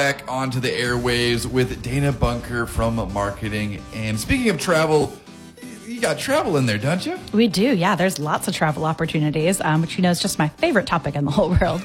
Back onto the airwaves with Dana Bunker from marketing. And speaking of travel, you got travel in there, don't you? We do, yeah. There's lots of travel opportunities, which you know is just my favorite topic in the whole world.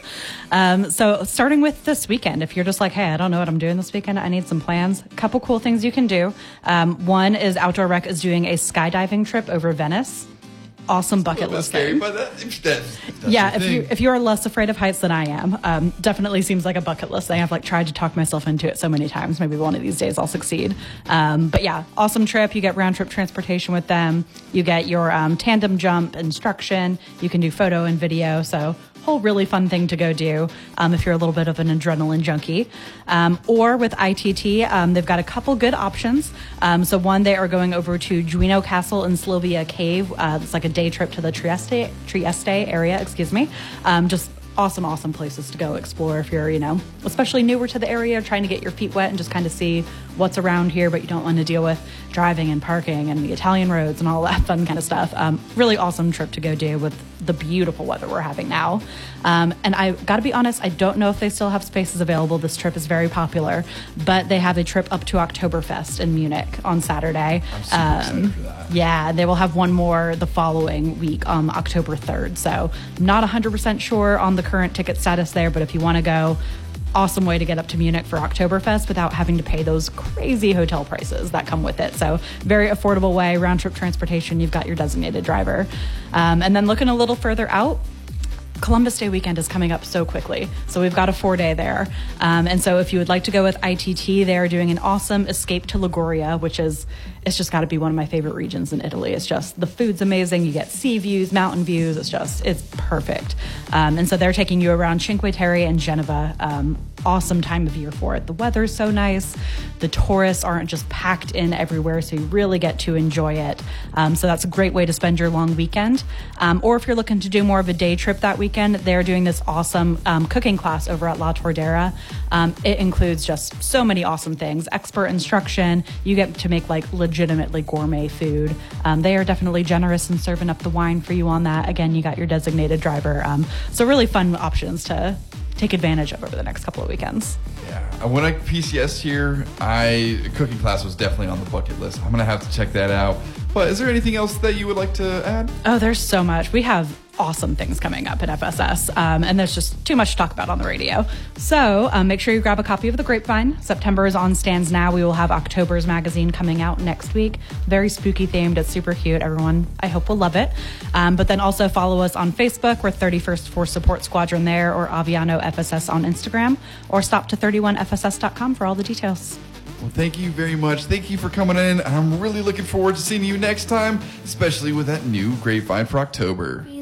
So starting with this weekend, if you're just like, hey, I don't know what I'm doing this weekend, I need some plans. A couple cool things you can do. One is Outdoor Rec is doing a skydiving trip over Venice. Awesome bucket list thing. But that's yeah, if you are less afraid of heights than I am, definitely seems like a bucket list thing. I've tried to talk myself into it so many times. Maybe one of these days I'll succeed. But yeah, awesome trip. You get round trip transportation with them. You get your tandem jump instruction. You can do photo and video. So whole really fun thing to go do if you're a little bit of an adrenaline junkie. Or with ITT, they've got a couple good options. So one, they are going over to Duino Castle and Sylvia Cave. It's like a day trip to the Trieste area, just awesome places to go explore if you're, especially newer to the area, trying to get your feet wet and just kind of see what's around here, but you don't want to deal with driving and parking and the Italian roads and all that fun kind of stuff. Really awesome trip to go do with the beautiful weather we're having now. And I got to be honest, I don't know if they still have spaces available. This trip is very popular, but they have a trip up to Oktoberfest in Munich on Saturday. I'm super excited for that. Yeah, they will have one more the following week on October 3rd. So I'm not 100% sure on the current ticket status there, but if you want to go, awesome way to get up to Munich for Oktoberfest without having to pay those crazy hotel prices that come with it. So very affordable way, round trip transportation, you've got your designated driver. And then looking a little further out, Columbus Day weekend is coming up so quickly. So we've got a 4-day there. And so if you would like to go with ITT, they're doing an awesome Escape to Liguria, it's just got to be one of my favorite regions in Italy. It's just, the food's amazing. You get sea views, mountain views. It's perfect. And so they're taking you around Cinque Terre and Genova. Awesome time of year for it. The weather's so nice. The tourists aren't just packed in everywhere, so you really get to enjoy it. So that's a great way to spend your long weekend. Or if you're looking to do more of a day trip that weekend, they're doing this awesome cooking class over at La Tordera. It includes just so many awesome things. Expert instruction. You get to make legitimately gourmet food. They are definitely generous in serving up the wine for you on that. Again, you got your designated driver. So really fun options to take advantage of over the next couple of weekends. Yeah, when I PCS here, cooking class was definitely on the bucket list. I'm gonna have to check that out. But is there anything else that you would like to add? Oh, there's so much. We have awesome things coming up at FSS, and there's just too much to talk about on the radio. So make sure you grab a copy of The Grapevine. September is on stands now. We will have October's magazine coming out next week. Very spooky themed. It's super cute. Everyone, I hope, will love it. But then also follow us on Facebook. We're 31st Force Support Squadron there, or Aviano FSS on Instagram, or stop to 31fss.com for all the details. Well, thank you very much. Thank you for coming in. I'm really looking forward to seeing you next time, especially with that new Grapevine for October.